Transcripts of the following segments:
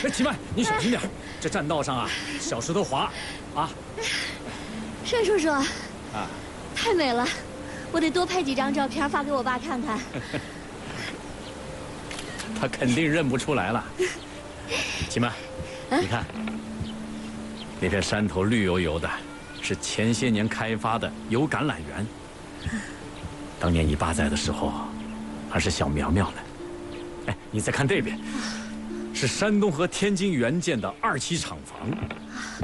齐曼，你小心点，这栈道上啊，小石头滑，啊。 单叔叔， 啊， 太美了，我得多拍几张照片发给我爸看看。 他肯定认不出来了。齐曼，你看，那片山头绿油油的，是前些年开发的油橄榄园。当年你爸在的时候，还是小苗苗呢。哎，你再看这边，是山东和天津援建的2期厂房。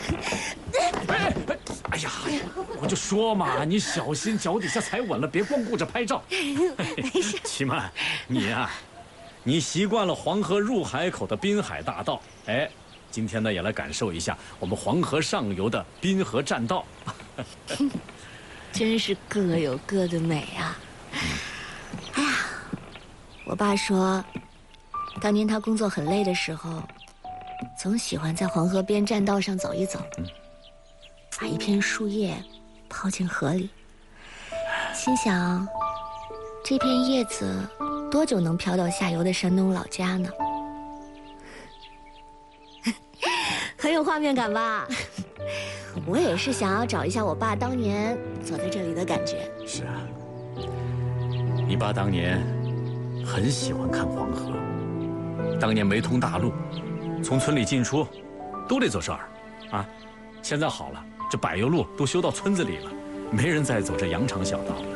哎呀，我就说嘛，你小心脚底下踩稳了，别光顾着拍照。 没事。 齐曼，你呀，你习惯了黄河入海口的滨海大道，哎，今天呢也来感受一下我们黄河上游的滨河栈道。 真是各有各的美啊！哎呀，我爸说，当年他工作很累的时候，总喜欢在黄河边栈道上走一走，把一片树叶抛进河里，心想，这片叶子多久能飘到下游的山东老家呢？很有画面感吧？我也是想要找一下我爸当年走在这里的感觉。 是啊，你爸当年很喜欢看黄河，当年没通大路，从村里进出都得走这儿，啊，现在好了，这柏油路都修到村子里了，没人再走这羊肠小道了。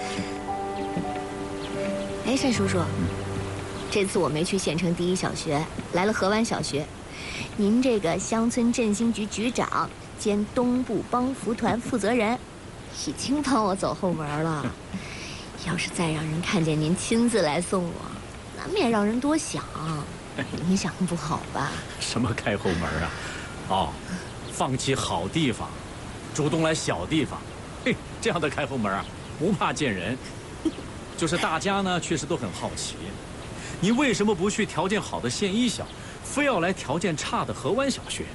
哎，单叔叔，这次我没去县城第一小学，来了河湾小学。您这个乡村振兴局局长兼东部帮扶团负责人，已经帮我走后门了。要是再让人看见您亲自来送我，难免让人多想，影响不好吧？ 什么开后门啊？哦，放弃好地方，主动来小地方，嘿，这样的开后门啊，不怕见人。就是大家呢，确实都很好奇，你为什么不去条件好的县一小，非要来条件差的河湾小学？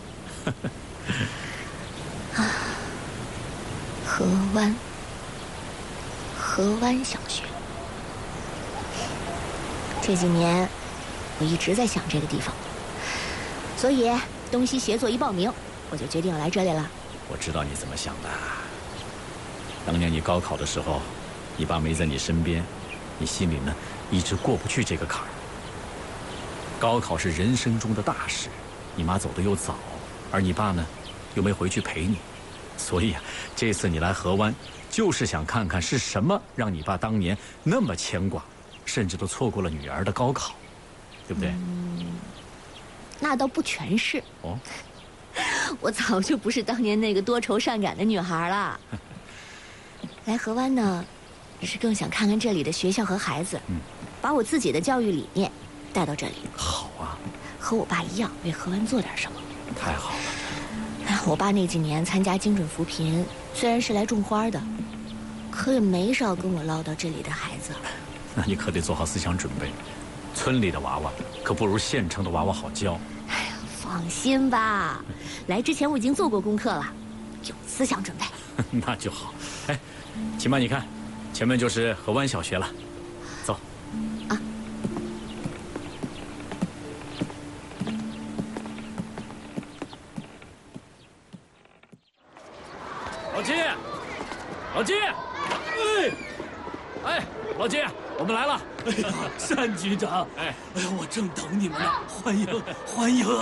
河湾小学。这几年，我一直在想这个地方，所以东西协作一报名，我就决定要来这里了。 我知道你怎么想的。当年你高考的时候，你爸没在你身边，你心里呢一直过不去这个坎儿。高考是人生中的大事，你妈走得又早，而你爸呢又没回去陪你，所以啊，这次你来河湾，就是想看看是什么让你爸当年那么牵挂，甚至都错过了女儿的高考，对不对？ 那倒不全是。 哦， 我早就不是当年那个多愁善感的女孩了。来河湾呢，是更想看看这里的学校和孩子，把我自己的教育理念带到这里。 好啊， 和我爸一样，为河湾做点什么。 太好了。 我爸那几年参加精准扶贫，虽然是来种花的，可也没少跟我唠叨这里的孩子。 那你可得做好思想准备，村里的娃娃可不如县城的娃娃好教。 哎呀，放心吧，来之前我已经做过功课了，有思想准备。 那就好。哎，齐曼，你看，前面就是河湾小学了，走。 啊。 老金，老金，哎，老金，我们来了。 哎呀，单局长，哎呀，我正等你们呢，欢迎欢迎。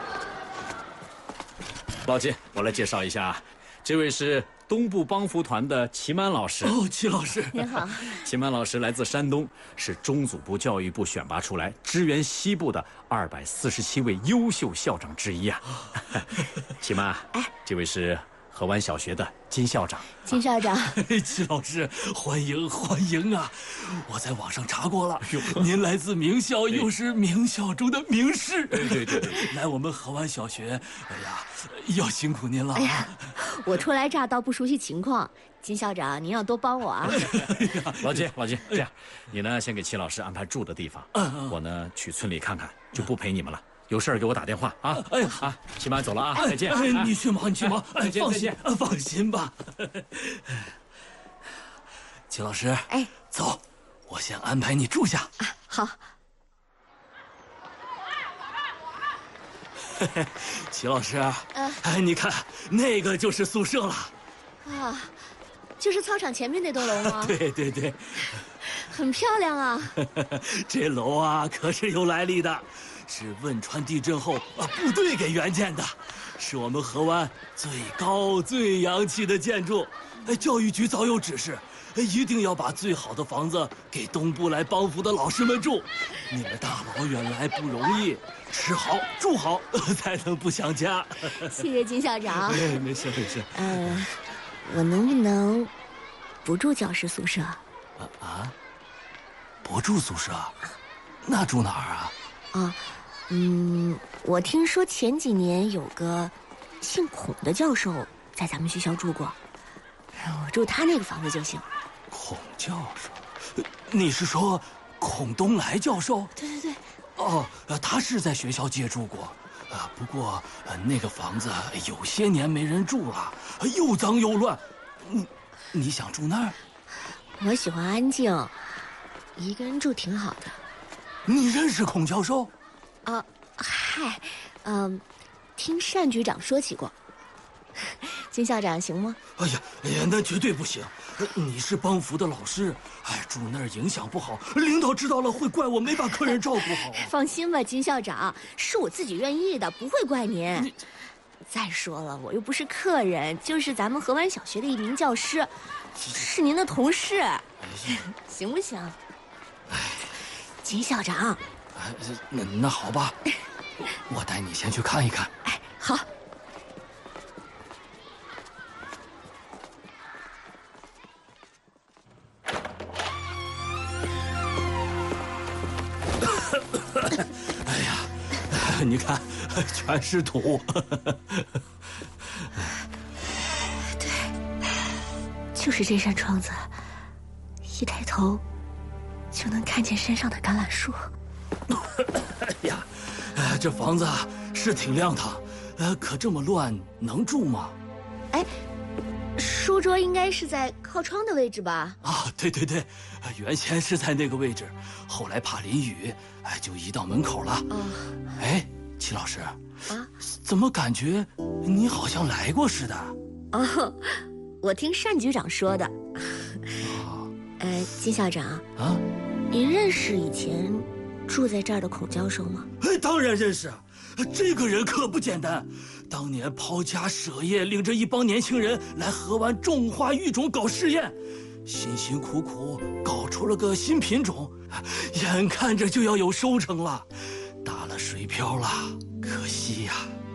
老金，我来介绍一下，这位是东部帮扶团的齐曼老师。 哦，齐老师， 您好。 齐曼老师来自山东，是中组部教育部选拔出来支援西部的247位优秀校长之一啊。齐曼，哎，这位是河湾小学的金校长。 金校长， 齐老师，欢迎欢迎啊！我在网上查过了，您来自名校，又是名校中的名师。 对， 来我们河湾小学，哎呀，要辛苦您了。 哎呀，我初来乍到，不熟悉情况，金校长您要多帮我啊。 老金，这样，你呢先给齐老师安排住的地方，我呢去村里看看，就不陪你们了。有事儿给我打电话啊！ 哎呀， 啊，齐曼走了啊，再见。 哎，你去忙，你去忙。哎， 再见， 放心吧。齐老师， 哎， 走，我先安排你住下。 啊，好。 齐老师，你看那个就是宿舍了。 啊，就是操场前面那栋楼吗？ 对对对， 很漂亮啊。 这楼啊可是有来历的，是汶川地震后部队给援建的，是我们河湾最高最洋气的建筑。教育局早有指示，一定要把最好的房子给东部来帮扶的老师们住。你们大老远来不容易，吃好住好才能不想家。 谢谢金校长。 没事没事。 我能不能不住教师宿舍？ 不住宿舍，那住哪儿啊？ 我听说前几年有个姓孔的教授在咱们学校住过，我住他那个房子就行。 孔教授，你是说孔东来教授？ 对对对。 哦，他是在学校借住过，不过那个房子有些年没人住了，又脏又乱。你想住那儿？ 我喜欢安静，一个人住挺好的。 你认识孔教授？ 嗨，听单局长说起过。金校长行吗？ 哎呀，那绝对不行！你是帮扶的老师，住那儿影响不好，领导知道了会怪我没把客人照顾好。 放心吧，金校长，是我自己愿意的，不会怪您。再说了，我又不是客人，就是咱们河湾小学的一名教师，是您的同事，行不行？金校长， 那好吧，我带你先去看一看。 好。 哎呀，你看，全是土。 对，就是这扇窗子，一抬头就能看见山上的橄榄树。 哎呀，这房子是挺亮堂，可这么乱能住吗？ 书桌应该是在靠窗的位置吧？ 对对对，原先是在那个位置，后来怕淋雨，就移到门口了。齐老师，怎么感觉你好像来过似的？ 我听单局长说的。金校长您认识以前住在这儿的孔教授吗？ 当然认识，这个人可不简单。当年抛家舍业，领着一帮年轻人来河湾种花育种搞试验，辛辛苦苦搞出了个新品种，眼看着就要有收成了，打了水漂了，可惜呀。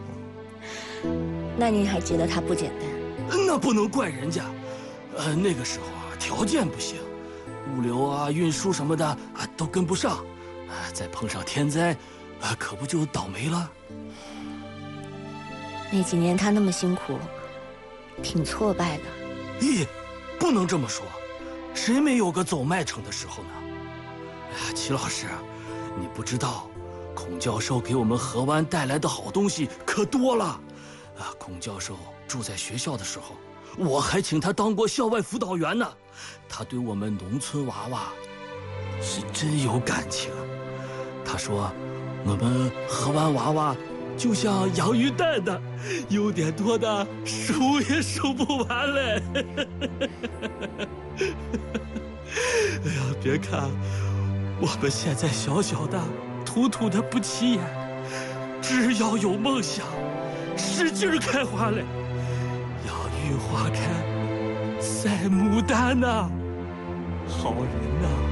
那您还觉得他不简单？ 那不能怪人家，那个时候条件不行，物流运输什么的都跟不上，再碰上天灾，可不就倒霉了。 那几年他那么辛苦，挺挫败的。 不能这么说，谁没有个走麦城的时候呢？齐老师，你不知道，孔教授给我们河湾带来的好东西可多了。孔教授住在学校的时候，我还请他当过校外辅导员呢。他对我们农村娃娃是真有感情。他说，我们河湾娃娃就像养鱼蛋的，有点多的数也数不完嘞。哎呀，别看我们现在小小的、土土的不起眼，只要有梦想，使劲开花嘞。养育花开，赛牡丹呐，好人呐。